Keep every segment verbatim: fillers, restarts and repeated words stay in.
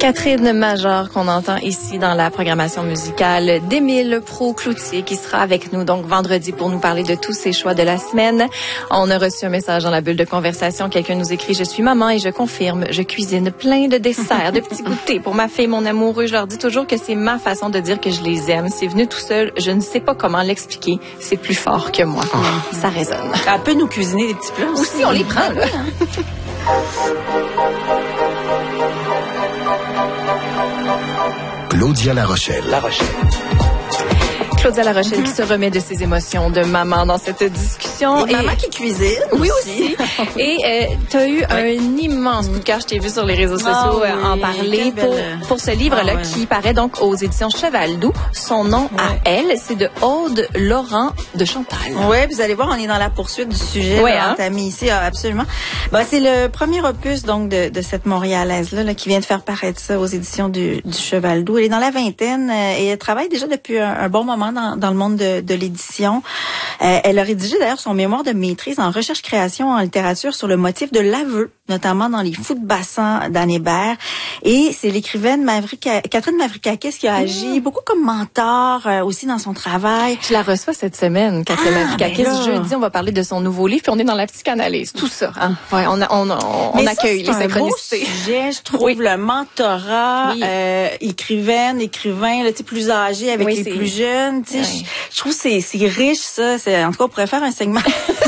Catherine Major qu'on entend ici dans la programmation musicale d'Émile Proulx-Cloutier qui sera avec nous donc vendredi pour nous parler de tous ses choix de la semaine. On a reçu un message dans la bulle de conversation. Quelqu'un nous écrit « Je suis maman et je confirme, je cuisine plein de desserts, de petits goûters pour ma fille, mon amoureux. Je leur dis toujours que c'est ma façon de dire que je les aime. C'est venu tout seul. Je ne sais pas comment l'expliquer. C'est plus fort que moi. Oh. Ça résonne. » Elle peut nous cuisiner des petits plats aussi. Aussi, on les prend, là. Claudia La Rochelle. La Rochelle. Claudia La Rochelle mm-hmm. qui se remet de ses émotions de maman dans cette discussion. Et, et maman qui cuisine. Oui aussi. Et euh, tu as eu ouais. un immense coup de cœur, je t'ai vu sur les réseaux sociaux oh, oui. en parler pour, pour ce livre-là oh, ouais. qui paraît donc aux éditions Cheval Doux. Son nom ouais. à elle, c'est de Aude Laurent de Chantal. Oui, vous allez voir, on est dans la poursuite du sujet. Ouais, là, hein? T'as mis ici, ah, absolument. Bah, c'est le premier opus donc de, de cette Montréalaise-là là, qui vient de faire paraître ça aux éditions du, du Cheval Doux. Elle est dans la vingtaine euh, et elle travaille déjà depuis un, un bon moment Dans, dans le monde de, de l'édition. Euh, elle a rédigé d'ailleurs son mémoire de maîtrise en recherche-création en littérature sur le motif de l'aveu, notamment dans les Fous de bassin d'Anne Hébert. Et c'est l'écrivaine Mavrika, Catherine Mavrikakis qui a agi mmh. beaucoup comme mentor euh, aussi dans son travail. Je la reçois cette semaine, Catherine ah, Mavrikakis. Ben jeudi, on va parler de son nouveau livre, puis on est dans la psychanalyse, tout ça. Hein? Ouais, on, a, on, on, on accueille ça, les synchronicités. C'est un beau sujet, je trouve, oui. le mentorat, oui. euh, écrivaine, écrivain, là, plus âgé avec oui, les c'est... plus jeunes. Tu sais, oui. je, je trouve que c'est, c'est riche, ça. C'est, en tout cas, on pourrait faire un segment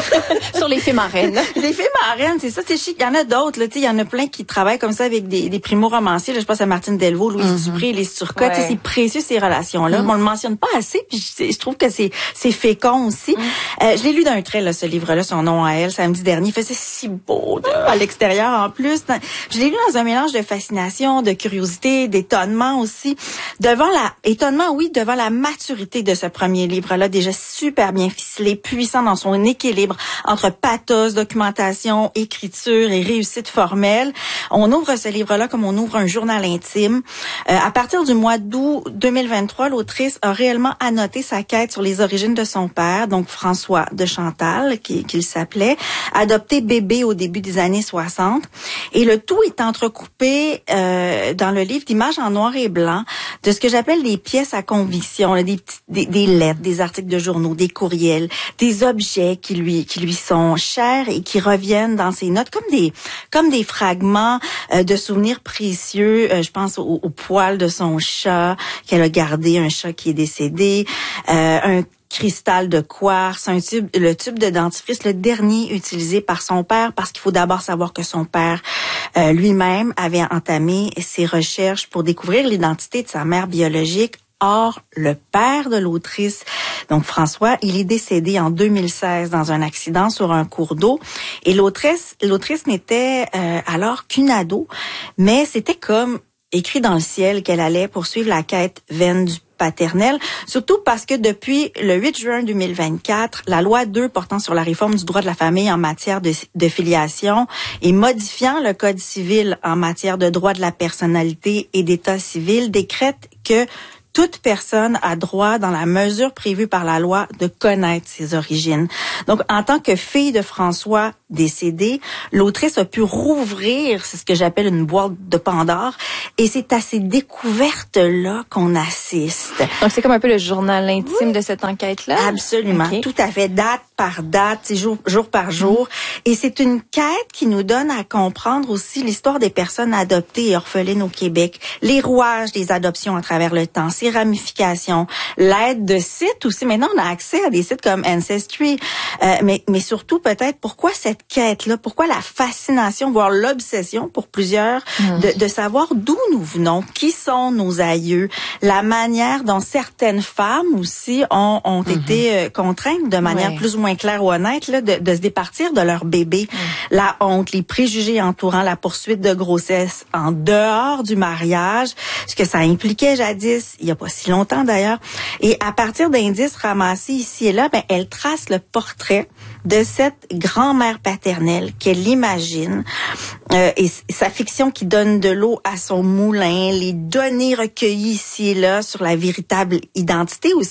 sur les filles marraines. Les filles marraines, c'est ça. C'est chic. Il y en a d'autres. Là, tu sais, il y en a plein qui travaillent comme ça avec des, des primo-romanciers. Là, je pense à Martine Delvaux, Louise mm-hmm. Dupré, les Turcotte. Ouais. C'est précieux ces relations-là. Mm-hmm. On le mentionne pas assez. Puis je, je trouve que c'est, c'est fécond aussi. Mm-hmm. Euh, je l'ai lu d'un trait là, ce livre-là, son nom à elle, samedi dernier. Il faisait si beau là, à l'extérieur en plus. Je l'ai lu dans un mélange de fascination, de curiosité, d'étonnement aussi. Devant la étonnement, oui, devant la maturité de ce premier livre-là, déjà super bien ficelé, puissant dans son équilibre entre pathos, documentation, écriture et réussite formelle. On ouvre ce livre-là comme on ouvre un journal intime. Euh, à partir du mois d'août deux mille vingt-trois, l'autrice a réellement annoté sa quête sur les origines de son père, donc François de Chantal, qui, qu'il s'appelait, adopté bébé au début des années soixante. Et le tout est entrecoupé euh, dans le livre d'images en noir et blanc de ce que j'appelle des pièces à conviction, là, des, des, des lettres, des articles de journaux, des courriels, des objets qui lui qui lui sont chers et qui reviennent dans ses notes comme des comme des fragments euh, de souvenirs précieux. Euh, je pense au, au poil de son chat qu'elle a gardé, un chat qui est décédé, euh, un cristal de quartz, un tube, le tube de dentifrice, le dernier utilisé par son père, parce qu'il faut d'abord savoir que son père euh, lui-même avait entamé ses recherches pour découvrir l'identité de sa mère biologique. Or, le père de l'autrice, donc François, il est décédé en deux mille seize dans un accident sur un cours d'eau. Et l'autrice, l'autrice n'était euh, alors qu'une ado, mais c'était comme écrit dans le ciel qu'elle allait poursuivre la quête vaine du paternelle, surtout parce que depuis le huit juin deux mille vingt-quatre, la loi deux portant sur la réforme du droit de la famille en matière de, de filiation et modifiant le code civil en matière de droit de la personnalité et d'état civil décrète que toute personne a droit, dans la mesure prévue par la loi, de connaître ses origines. Donc, en tant que fille de François décédé, l'autrice a pu rouvrir, c'est ce que j'appelle une boîte de Pandore, et c'est à ces découvertes-là qu'on assiste. Donc, c'est comme un peu le journal intime oui. de cette enquête-là? Absolument. Okay. Tout à fait. Date par date, jour, jour par jour. Mmh. Et c'est une quête qui nous donne à comprendre aussi l'histoire des personnes adoptées et orphelines au Québec, les rouages des adoptions à travers le temps, ses ramifications, l'aide de sites aussi. Maintenant, on a accès à des sites comme Ancestry, euh, mais, mais surtout peut-être pourquoi cette quête-là, pourquoi la fascination, voire l'obsession pour plusieurs, mmh. de, de savoir d'où nous venons, qui sont nos aïeux, la manière dont certaines femmes aussi ont, ont mmh. été euh, contraintes de manière ouais. plus ou moins claire ou honnête là, de, de se départir de leur bébé. Mmh. La honte, les préjugés entourant la poursuite de grossesse en dehors du mariage, ce que ça impliquait jadis, il y a pas si longtemps d'ailleurs. Et à partir d'indices ramassés ici et là, ben, elle trace le portrait de cette grand-mère paternelle qu'elle imagine euh, et sa fiction qui donne de l'eau à son moulin, les données recueillies ici et là sur la véritable identité aussi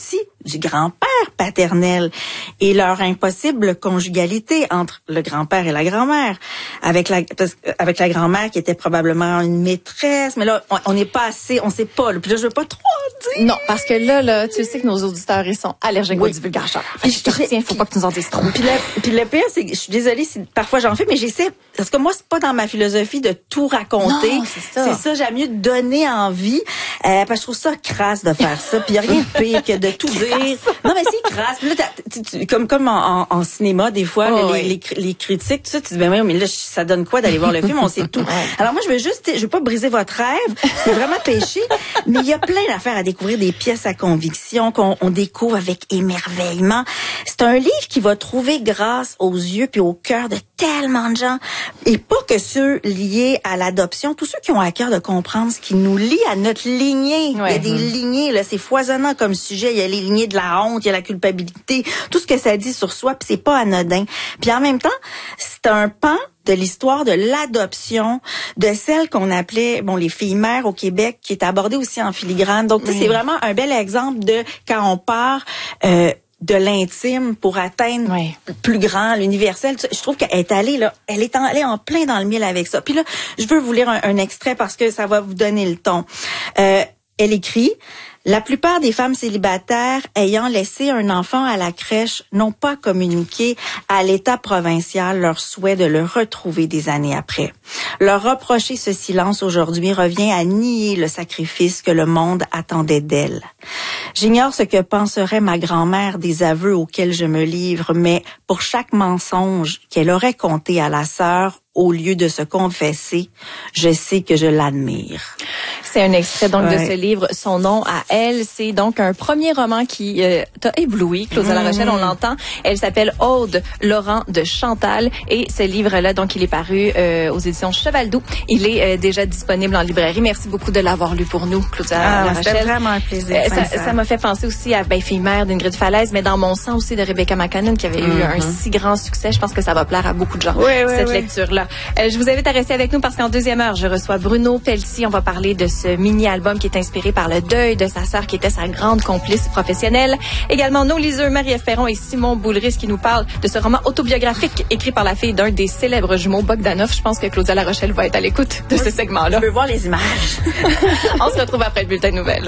du grand-père paternel et leur impossible conjugalité entre le grand-père et la grand-mère. Avec la, avec la grand-mère qui était probablement une maîtresse, mais là, on n'est pas assez, on sait pas. Là, puis là, je veux pas trop dire. Non, parce que là, là, tu sais que nos auditeurs, ils sont allergiques oui. aux divulgateurs. Fait que je te retiens, faut pas que tu nous en dises trop. Puis, la, puis le pire, c'est que je suis désolée si parfois j'en fais, mais j'essaie, parce que moi, c'est pas dans ma philosophie de tout raconter. Non, c'est ça. C'est ça, j'aime mieux donner envie, euh, parce que je trouve ça crasse de faire ça. Puis y a rien de pire que de tout dire. Non, mais c'est crasse. Puis là, tu, tu, comme comme en, en, en cinéma, des fois, oh, là, les, oui. les, les critiques, tout ça, tu dis, ben oui, mais là, ça donne quoi d'aller voir le film? On sait tout. Alors moi, je veux juste, je veux pas briser votre rêve, je veux vraiment pêcher, mais il y a plein d'affaires à découvrir, des pièces à conviction qu'on on découvre avec émerveillement. C'est un livre qui va trouver grâce aux yeux puis au cœur de tellement de gens, et pas que ceux liés à l'adoption, tous ceux qui ont à cœur de comprendre ce qui nous lie à notre lignée. Ouais. Il y a des lignées, là, c'est foisonnant comme sujet. Il y a les lignées de la honte, il y a la culpabilité, tout ce que ça dit sur soi, puis c'est pas anodin. Puis en même temps, c'est un pan de l'histoire de l'adoption de celle qu'on appelait bon les filles mères au Québec, qui est abordée aussi en filigrane. Donc oui. c'est vraiment un bel exemple de quand on part euh, de l'intime pour atteindre oui. le plus grand, l'universel. Je trouve qu'elle est allée là, elle est allée en plein dans le mille avec ça. Puis là, je veux vous lire un, un extrait parce que ça va vous donner le ton. Euh, elle écrit: la plupart des femmes célibataires ayant laissé un enfant à la crèche n'ont pas communiqué à l'État provincial leur souhait de le retrouver des années après. Leur reprocher ce silence aujourd'hui revient à nier le sacrifice que le monde attendait d'elle. J'ignore ce que penserait ma grand-mère des aveux auxquels je me livre, mais pour chaque mensonge qu'elle aurait conté à la sœur, au lieu de se confesser, je sais que je l'admire. C'est un extrait donc ouais. de ce livre, Son nom à elle. C'est donc un premier roman qui euh, t'a ébloui, Claudia mmh. La Rochelle, on l'entend. Elle s'appelle Aude Laurent de Chantal et ce livre-là, donc il est paru euh, aux éditions Cheval-Doux. Il est euh, déjà disponible en librairie. Merci beaucoup de l'avoir lu pour nous, Claudia ah, La Rochelle. C'était vraiment un plaisir. Euh, ça, ça m'a fait penser aussi à ben, Fille mère d'Ingrid Falaise, mais dans mon sang aussi de Rebecca McConnell qui avait mmh. eu un si grand succès. Je pense que ça va plaire à beaucoup de gens, oui, oui, cette oui. lecture-là. Euh, je vous invite à rester avec nous parce qu'en deuxième heure, je reçois Bruno Pelletier. On va parler de ce mini-album qui est inspiré par le deuil de sa sœur qui était sa grande complice professionnelle. Également, nos liseux Marie-Ève Perron et Simon Boulris qui nous parlent de ce roman autobiographique écrit par la fille d'un des célèbres jumeaux Bogdanov. Je pense que Claudia La Rochelle va être à l'écoute de ce segment-là. Je veux voir les images. On se retrouve après le bulletin de nouvelles.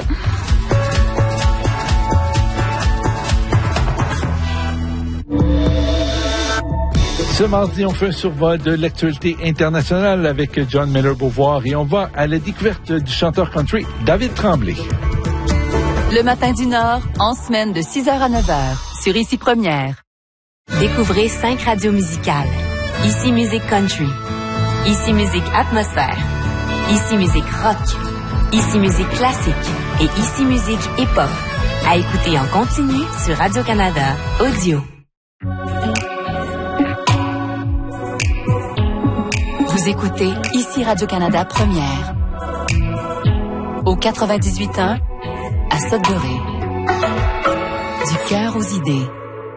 Ce mardi, on fait un survol de l'actualité internationale avec John Miller-Beauvoir et on va à la découverte du chanteur country David Tremblay. Le matin du Nord, en semaine de six heures à neuf heures, sur Ici Première. Découvrez cinq radios musicales. Ici Musique Country. Ici Musique Atmosphère. Ici Musique Rock. Ici Musique Classique. Et Ici Musique Hip-Hop. À écouter en continu sur Radio-Canada Audio. Vous écoutez Ici Radio-Canada Première. Au quatre-vingt-dix-huit point un, à Sudbury. Du cœur aux idées.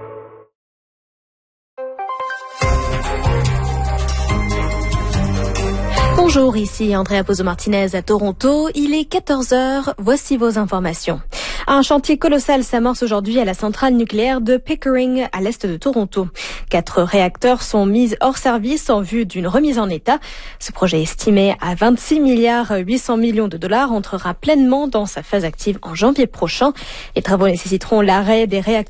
Bonjour, ici Andrea Pozzo-Martinez à Toronto. Il est quatorze heures, voici vos informations. Un chantier colossal s'amorce aujourd'hui à la centrale nucléaire de Pickering, à l'est de Toronto. Quatre réacteurs sont mis hors service en vue d'une remise en état. Ce projet estimé à vingt-six milliards huit cents millions de dollars entrera pleinement dans sa phase active en janvier prochain. Les travaux nécessiteront l'arrêt des réacteurs